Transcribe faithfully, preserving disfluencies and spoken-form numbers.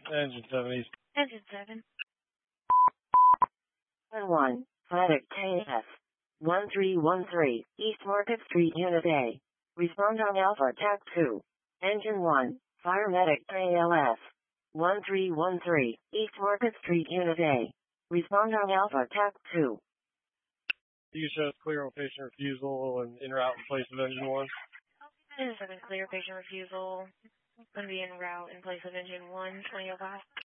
Engine seven East. Engine seven. one, Planet K F. one three one three, East Market Street, Unit A. Respond on Alpha T A C two. Engine one, Fire Medic A L S. one three one three, East Market Street, Unit A. Respond on Alpha T A C two. You show us clear on patient refusal and en route in place of engine one. Engine seven, clear patient refusal. Going to be en route in place of engine one, twenty oh five.